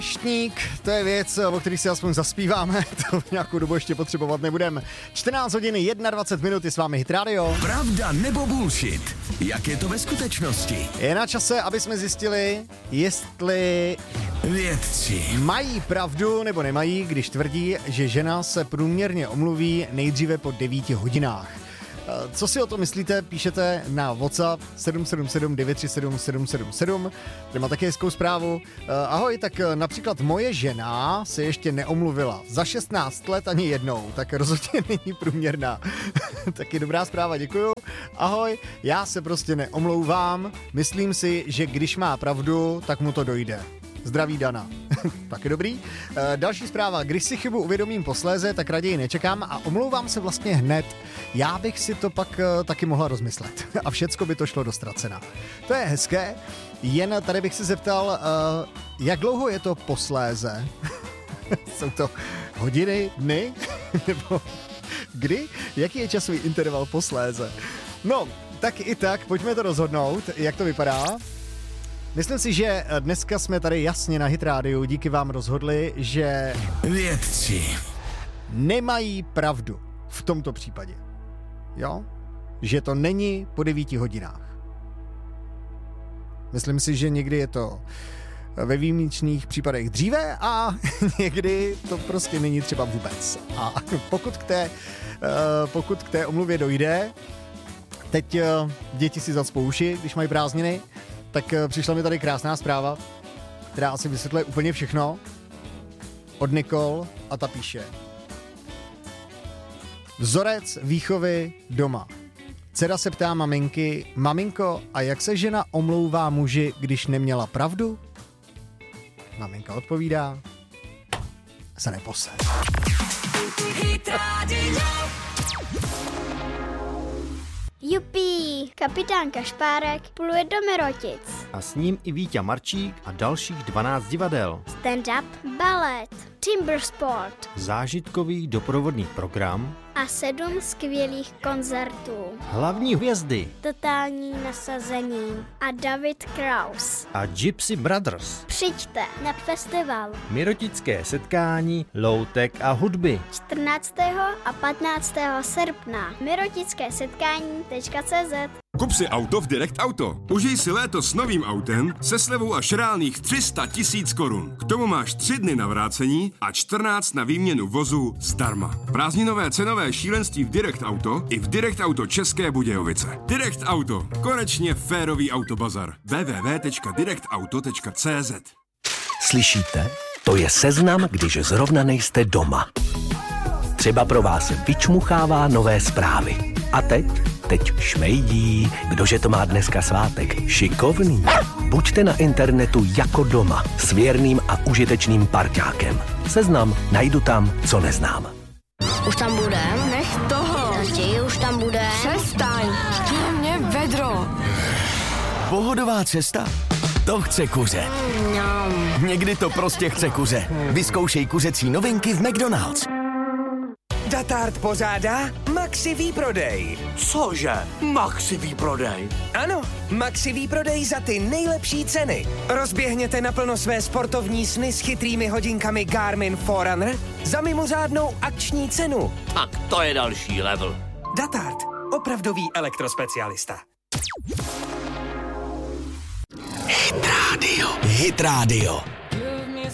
Štník, to je věc, o který si aspoň zaspíváme, to nějakou dobu ještě potřebovat nebudeme. 14 hodin 21 minut je s vámi Hit Radio. Pravda nebo bullshit? Jak je to ve skutečnosti? Je na čase, aby jsme zjistili, jestli vědci mají pravdu nebo nemají, když tvrdí, že žena se průměrně omluví nejdříve po 9 hodinách. Co si o to myslíte, píšete na WhatsApp 777 937 777, kde má také hezkou zprávu. Ahoj, tak například moje žena se ještě neomluvila za 16 let ani jednou, tak rozhodně není průměrná. Taky dobrá zpráva, děkuju. Ahoj, já se prostě neomlouvám, myslím si, že když má pravdu, tak mu to dojde. Zdraví Dana. Taky dobrý. Další zpráva. Když si chybu uvědomím posléze, tak raději nečekám a omlouvám se vlastně hned. Já bych si to pak taky mohla rozmyslet. A všecko by to šlo do ztracena. To je hezké. Jen tady bych se zeptal, jak dlouho je to posléze? Jsou to hodiny, dny? Nebo kdy? Jaký je časový interval posléze? No, tak i tak, pojďme to rozhodnout, jak to vypadá. Myslím si, že dneska jsme tady jasně na Hit Rádiu díky vám rozhodli, že vědci nemají pravdu v tomto případě. Jo? Že to není po 9 hodinách. Myslím si, že někdy je to ve výjimečných případech dříve a někdy to prostě není třeba vůbec. A pokud k té omluvě dojde, teď děti si zacpou uši, když mají prázdniny, tak přišla mi tady krásná zpráva, která asi vysvětluje úplně všechno. Od Nikol a ta píše. Vzorec výchovy doma. Dcera se ptá maminky, maminko, a jak se žena omlouvá muži, když neměla pravdu? Maminka odpovídá, se neposed. Jupí, kapitán Kašpárek pluje do Mirotic. A s ním i Víťa Marčík a dalších 12 divadel. Stand-up, balet, timber sport Zážitkový doprovodný program a 7 skvělých koncertů. Hlavní hvězdy Totální nasazení a David Kraus. a Gypsy Brothers. Přijďte na festival Mirotické setkání loutek a hudby. 14. a 15. srpna. mirotickésetkání.cz. Kup si auto v Direct Auto. Užij si léto s novým autem se slevou až reálných 300 000 korun. K tomu máš 3 dny na vrácení a 14 na výměnu vozu zdarma. Prázdninové cenové šílenství v Direct Auto i v Direct Auto České Budějovice. Direct Auto. Konečně férový autobazar. www.directauto.cz. Slyšíte? To je seznam, když zrovna nejste doma. Třeba pro vás vyčmuchává nové zprávy. A teď šmejdí. Kdože to má dneska svátek? Šikovný. Buďte na internetu jako doma s věrným a užitečným parťákem. Seznam najdu tam, co neznám. Už tam bude? Nech toho. Později už tam bude. Přestaň. Chtěje mě vedro. Pohodová cesta? To chce kuře. Někdy to prostě chce kuře. Vyzkoušej kuřecí novinky v McDonald's. Datart pořádá Maxi výprodej. Cože? Maxi výprodej? Ano, Maxi výprodej za ty nejlepší ceny. Rozběhněte naplno své sportovní sny s chytrými hodinkami Garmin Forerunner za mimořádnou akční cenu. Tak to je další level. Datart, opravdový elektrospecialista. Hit Radio. Hit Radio.